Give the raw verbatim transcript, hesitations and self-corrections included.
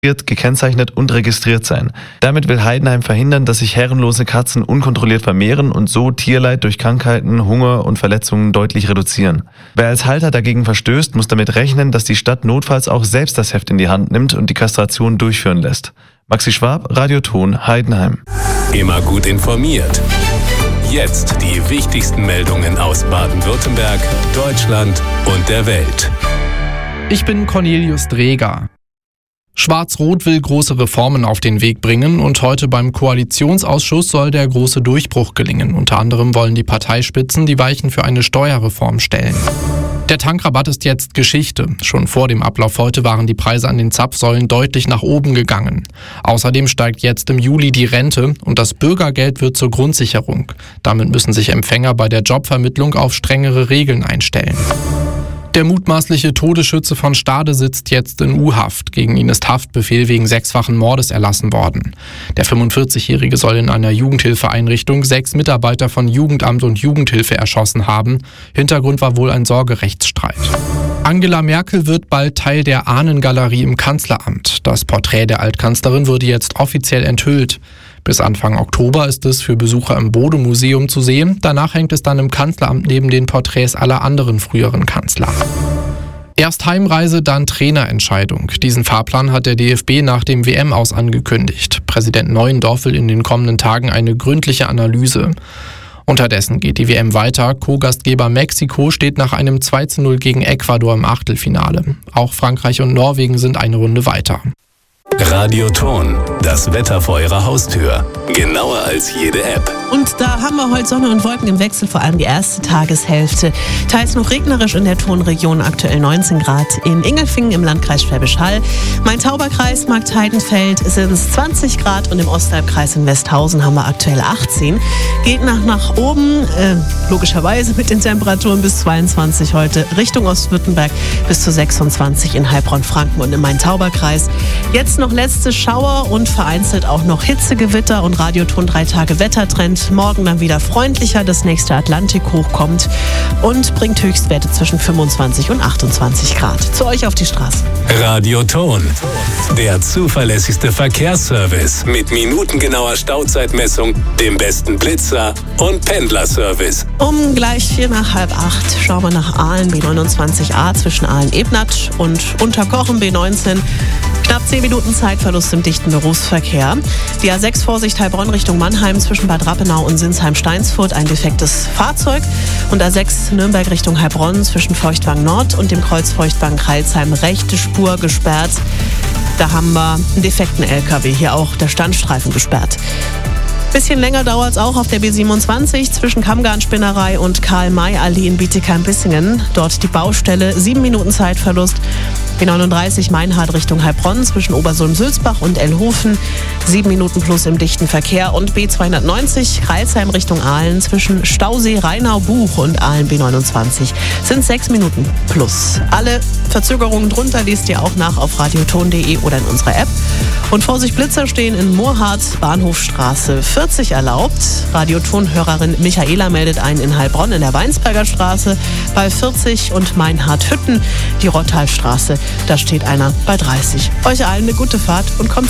gekennzeichnet und registriert sein. Damit will Heidenheim verhindern, dass sich herrenlose Katzen unkontrolliert vermehren und so Tierleid durch Krankheiten, Hunger und Verletzungen deutlich reduzieren. Wer als Halter dagegen verstößt, muss damit rechnen, dass die Stadt notfalls auch selbst das Heft in die Hand nimmt und die Kastration durchführen lässt. Maxi Schwab, Radio Ton, Heidenheim. Immer gut informiert. Jetzt die wichtigsten Meldungen aus Baden-Württemberg, Deutschland und der Welt. Ich bin Cornelius Dreger. Schwarz-Rot will große Reformen auf den Weg bringen und heute beim Koalitionsausschuss soll der große Durchbruch gelingen. Unter anderem wollen die Parteispitzen die Weichen für eine Steuerreform stellen. Der Tankrabatt ist jetzt Geschichte. Schon vor dem Ablauf heute waren die Preise an den Zapfsäulen deutlich nach oben gegangen. Außerdem steigt jetzt im Juli die Rente und das Bürgergeld wird zur Grundsicherung. Damit müssen sich Empfänger bei der Jobvermittlung auf strengere Regeln einstellen. Der mutmaßliche Todesschütze von Stade sitzt jetzt in U-Haft. Gegen ihn ist Haftbefehl wegen sechsfachen Mordes erlassen worden. Der fünfundvierzigjährige soll in einer Jugendhilfeeinrichtung sechs Mitarbeiter von Jugendamt und Jugendhilfe erschossen haben. Hintergrund war wohl ein Sorgerechtsstreit. Angela Merkel wird bald Teil der Ahnengalerie im Kanzleramt. Das Porträt der Altkanzlerin wurde jetzt offiziell enthüllt. Bis Anfang Oktober ist es für Besucher im Bode-Museum zu sehen. Danach hängt es dann im Kanzleramt neben den Porträts aller anderen früheren Kanzler. Erst Heimreise, dann Trainerentscheidung. Diesen Fahrplan hat der D F B nach dem W M-Aus angekündigt. Präsident Neuendorf will in den kommenden Tagen eine gründliche Analyse. Unterdessen geht die W M weiter. Co-Gastgeber Mexiko steht nach einem zwei zu null gegen Ecuador im Achtelfinale. Auch Frankreich und Norwegen sind eine Runde weiter. Radio Ton, das Wetter vor Ihrer Haustür. Genauer als jede App. Und da haben wir heute Sonne und Wolken im Wechsel, vor allem die erste Tageshälfte. Teils noch regnerisch in der Tonregion, aktuell neunzehn Grad in Ingelfingen im Landkreis Schwäbisch Hall. Main-Tauber-Kreis, Marktheidenfeld sind es zwanzig Grad und im Ostalbkreis in Westhausen haben wir aktuell achtzehn. Geht nach, nach oben, äh, logischerweise mit den Temperaturen bis zweiundzwanzig heute Richtung Ostwürttemberg bis zu sechsundzwanzig in Heilbronn-Franken und im Main-Tauber-Kreis. Jetzt noch letzte Schauer und vereinzelt auch noch Hitzegewitter und Radioton drei Tage Wettertrend. Morgen dann wieder freundlicher, das nächste Atlantikhoch kommt und bringt Höchstwerte zwischen fünfundzwanzig und achtundzwanzig Grad. Zu euch auf die Straße. Radio Ton, der zuverlässigste Verkehrsservice mit minutengenauer Stauzeitmessung, dem besten Blitzer und Pendlerservice. Um gleich vier nach halb acht schauen wir nach Aalen, B neunundzwanzig A zwischen Aalen-Ebnat und Unterkochen B neunzehn. Knapp zehn Minuten Zeitverlust im dichten Berufsverkehr. Die A sechs Vorsicht Heilbronn Richtung Mannheim zwischen Bad Rappenau und Sinsheim-Steinsfurt ein defektes Fahrzeug. Und A sechs Nürnberg Richtung Heilbronn zwischen Feuchtwang Nord und dem Kreuz Feuchtwang-Kreilsheim rechte Spur gesperrt. Da haben wir einen defekten L K W, hier auch der Standstreifen gesperrt. Bisschen länger dauert es auch auf der B siebenundzwanzig zwischen Kammgarnspinnerei und Karl-May-Allee in Bietigheim-Bissingen. Dort die Baustelle, sieben Minuten Zeitverlust. B neununddreißig Meinhard Richtung Heilbronn zwischen Obersulm-Sülzbach und Ellhofen. sieben Minuten plus im dichten Verkehr. Und B zweihundertneunzig Kreilsheim Richtung Aalen zwischen Stausee, Rheinau-Buch und Aalen B neunundzwanzig sind sechs Minuten plus. Alle Verzögerungen drunter liest ihr auch nach auf radioton punkt de oder in unserer App. Und Vorsicht, Blitzer stehen in Moorhardt, Bahnhofstraße vierzig erlaubt. Radioton-Hörerin Michaela meldet einen in Heilbronn in der Weinsberger Straße bei vierzig und Meinhard-Hütten, die Rottalstraße, da steht einer bei dreißig. Euch allen eine gute Fahrt und kommt